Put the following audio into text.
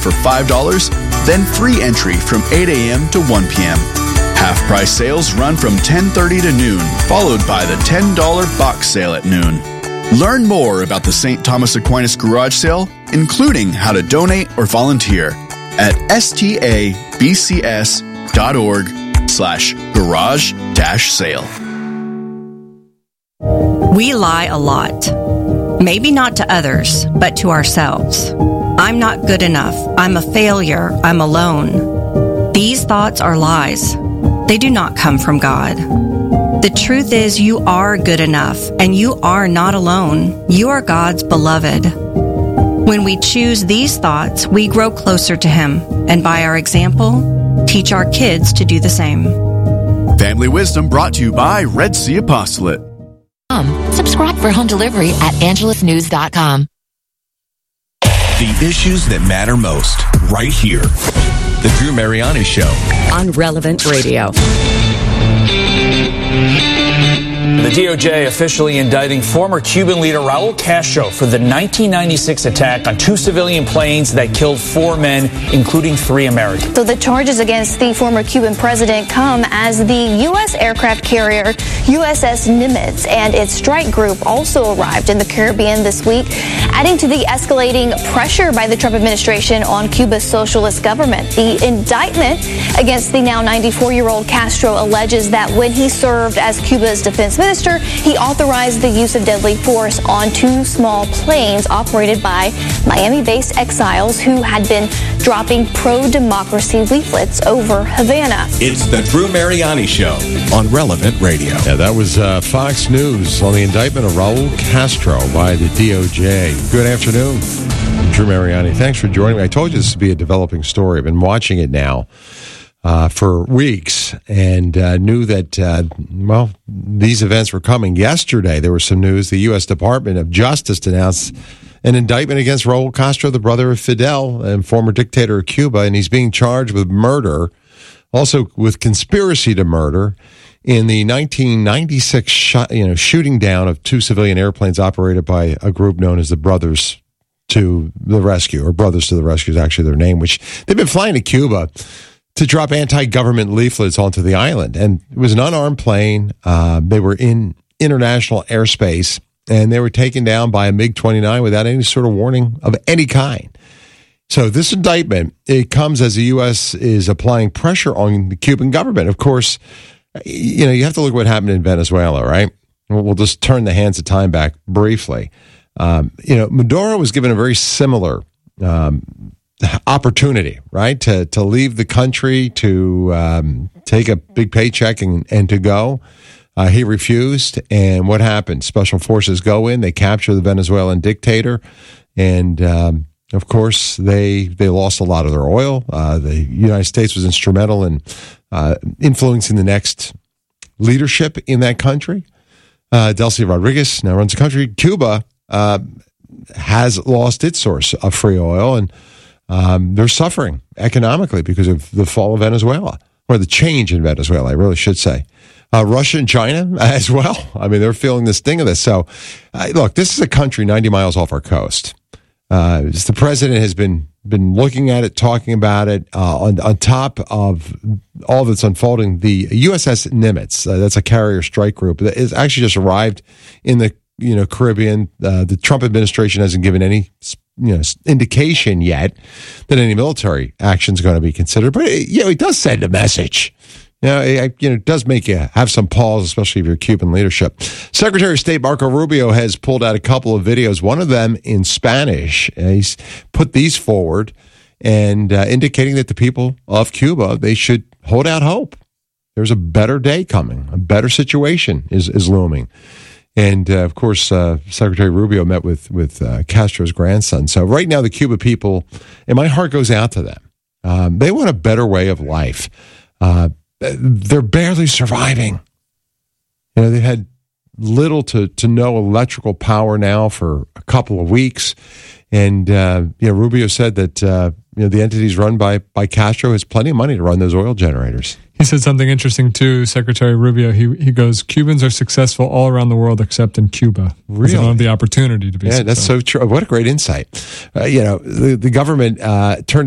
for $5, then free entry from 8 a.m. to 1 p.m. Half-price sales run from 10:30 to noon, followed by the $10 box sale at noon. Learn more about the St. Thomas Aquinas Garage Sale, including how to donate or volunteer at stabcs.org/garage-sale. We lie a lot. Maybe not to others, but to ourselves. I'm not good enough. I'm a failure. I'm alone. These thoughts are lies. They do not come from God. The truth is you are good enough, and you are not alone. You are God's beloved. When we choose these thoughts, we grow closer to Him, and by our example, teach our kids to do the same. Family Wisdom brought to you by Red Sea Apostolate. Subscribe for home delivery at angelusnews.com. The issues that matter most, right here. The Drew Mariani Show. On Relevant Radio. The DOJ officially indicting former Cuban leader Raul Castro for the 1996 attack on 2 civilian planes that killed 4 men, including 3 Americans. So the charges against the former Cuban president come as the U.S. aircraft carrier USS Nimitz and its strike group also arrived in the Caribbean this week, adding to the escalating pressure by the Trump administration on Cuba's socialist government. The indictment against the now 94-year-old Castro alleges that when he served as Cuba's defense minister, he authorized the use of deadly force on 2 small planes operated by Miami-based exiles who had been dropping pro-democracy leaflets over Havana. It's the Drew Mariani Show on Relevant Radio. Yeah, that was Fox News on the indictment of Raul Castro by the DOJ. Good afternoon. I'm Drew Mariani. Thanks for joining me. I told you this would be a developing story. I've been watching it now for weeks and knew that, these events were coming. Yesterday, there was some news. The U.S. Department of Justice announced an indictment against Raul Castro, the brother of Fidel and former dictator of Cuba, and he's being charged with murder, also with conspiracy to murder, in the 1996 shooting down of 2 civilian airplanes operated by a group known as the Brothers to the Rescue, or Brothers to the Rescue is actually their name, which they've been flying to Cuba to drop anti-government leaflets onto the island. And it was an unarmed plane. They were in international airspace, and they were taken down by a MiG-29 without any sort of warning of any kind. So this indictment, it comes as the U.S. is applying pressure on the Cuban government. Of course, you have to look at what happened in Venezuela, right? We'll just turn the hands of time back briefly. Maduro was given a very similar opportunity, right, to leave the country, to take a big paycheck and to go. He refused, and what happened? Special forces go in, they capture the Venezuelan dictator, and of course they lost a lot of their oil. The United States was instrumental in influencing the next leadership in that country. Delcy Rodriguez now runs the country. Cuba has lost its source of free oil, and they're suffering economically because of the fall of Venezuela, or the change in Venezuela, I really should say. Russia and China as well. I mean, they're feeling the sting of this. So, look, this is a country 90 miles off our coast. The president has been looking at it, talking about it. On top of all that's unfolding, the USS Nimitz, that's a carrier strike group, that is actually just arrived in the Caribbean. The Trump administration hasn't given any indication yet that any military action is going to be considered, but it does send a message. It does make you have some pause, especially if you're Cuban leadership. Secretary of State Marco Rubio has pulled out a couple of videos, one of them in Spanish. He's put these forward and indicating that the people of Cuba, they should hold out hope. There's a better day coming. A better situation is looming. And, of course, Secretary Rubio met with Castro's grandson. So right now, the Cuba people, and my heart goes out to them. They want a better way of life. They're barely surviving. They've had little to no electrical power now for a couple of weeks. And, Rubio said that, the entities run by Castro has plenty of money to run those oil generators. He said something interesting, too, Secretary Rubio. He goes, Cubans are successful all around the world except in Cuba. Really? They don't have the opportunity to be successful. That's so true. What a great insight. The government turned